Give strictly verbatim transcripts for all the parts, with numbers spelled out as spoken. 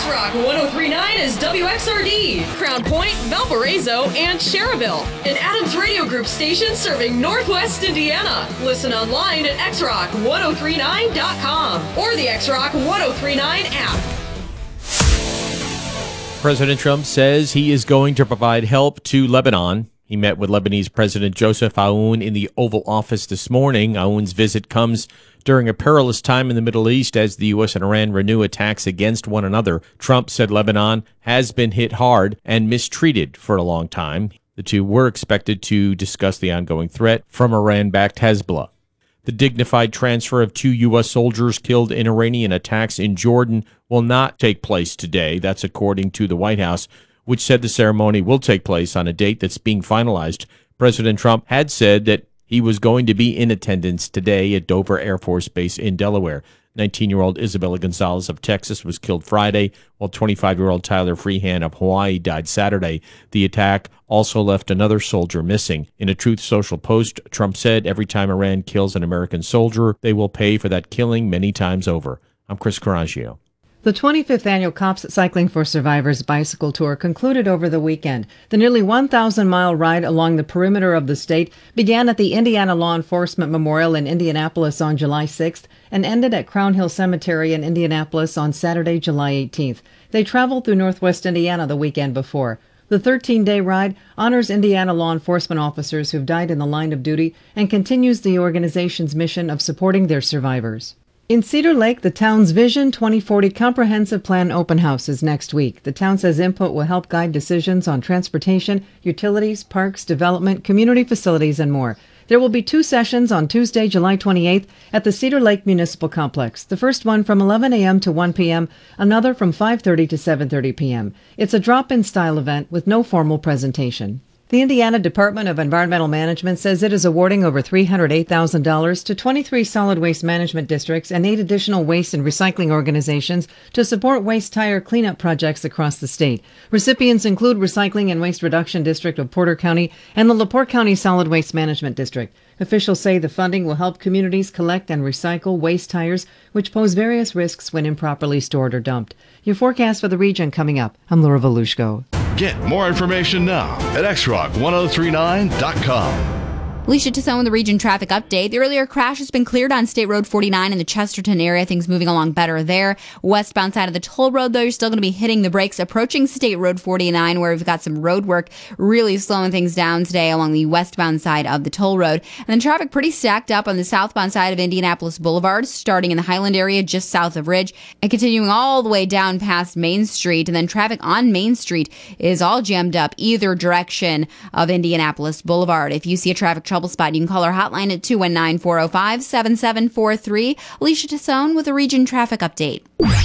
X-Rock one oh three point nine is W X R D, Crown Point, Valparaiso, and Cherryville. An Adams Radio Group station serving Northwest Indiana. Listen online at x rock ten thirty-nine dot com or the X-Rock ten thirty-nine app. President Trump says he is going to provide help to Lebanon. He met with Lebanese President Joseph Aoun in the Oval Office this morning. Aoun's visit comes during a perilous time in the Middle East as the U S and Iran renew attacks against one another. Trump said Lebanon has been hit hard and mistreated for a long time. The two were expected to discuss the ongoing threat from Iran-backed Hezbollah. The dignified transfer of two U S soldiers killed in Iranian attacks in Jordan will not take place today. That's according to the White House, which said the ceremony will take place on a date that's being finalized. President Trump had said that he was going to be in attendance today at Dover Air Force Base in Delaware. nineteen-year-old Isabella Gonzalez of Texas was killed Friday, while twenty-five-year-old Tyler Freehan of Hawaii died Saturday. The attack also left another soldier missing. In a Truth Social post, Trump said every time Iran kills an American soldier, they will pay for that killing many times over. I'm Chris Coraggio. The twenty-fifth annual Cops Cycling for Survivors bicycle tour concluded over the weekend. The nearly one thousand mile ride along the perimeter of the state began at the Indiana Law Enforcement Memorial in Indianapolis on July sixth and ended at Crown Hill Cemetery in Indianapolis on Saturday, July eighteenth. They traveled through northwest Indiana the weekend before. The thirteen-day ride honors Indiana law enforcement officers who've died in the line of duty and continues the organization's mission of supporting their survivors. In Cedar Lake, the town's Vision twenty forty Comprehensive Plan Open House is next week. The town says input will help guide decisions on transportation, utilities, parks, development, community facilities, and more. There will be two sessions on Tuesday, July twenty-eighth at the Cedar Lake Municipal Complex. The first one from eleven a.m. to one p.m., another from five thirty to seven thirty p.m. It's a drop-in style event with no formal presentation. The Indiana Department of Environmental Management says it is awarding over three hundred eight thousand dollars to twenty-three solid waste management districts and eight additional waste and recycling organizations to support waste tire cleanup projects across the state. Recipients include Recycling and Waste Reduction District of Porter County and the LaPorte County Solid Waste Management District. Officials say the funding will help communities collect and recycle waste tires, which pose various risks when improperly stored or dumped. Your forecast for the region coming up. I'm Laura Volushko. Get more information now at x rock ten thirty-nine dot com. Alicia Tassone with the Region Traffic Update. The earlier crash has been cleared on State Road forty-nine in the Chesterton area. Things moving along better there. Westbound side of the toll road, though, you're still going to be hitting the brakes approaching State Road forty-nine, where we've got some road work really slowing things down today along the westbound side of the toll road. And then traffic pretty stacked up on the southbound side of Indianapolis Boulevard, starting in the Highland area just south of Ridge and continuing all the way down past Main Street. And then traffic on Main Street is all jammed up either direction of Indianapolis Boulevard. If you see a traffic trouble spot, you can call our hotline at two one nine, four oh five, seven seven four three. Alicia Tassone with a Region Traffic Update.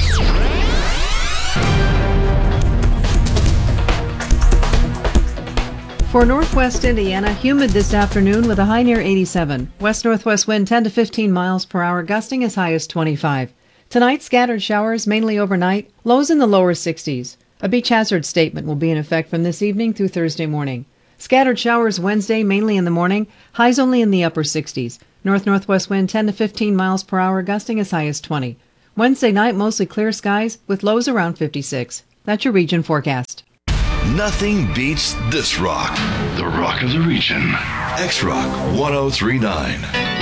For northwest Indiana, humid this afternoon with a high near eighty-seven. West-northwest wind ten to fifteen miles per hour, gusting as high as twenty-five. Tonight, scattered showers, mainly overnight, lows in the lower sixties. A beach hazard statement will be in effect from this evening through Thursday morning. Scattered showers Wednesday, mainly in the morning, highs only in the upper sixties. North-northwest wind ten to fifteen miles per hour, gusting as high as twenty. Wednesday night, mostly clear skies with lows around fifty-six. That's your region forecast. Nothing beats this rock. The rock of the region. X-Rock ten thirty-nine.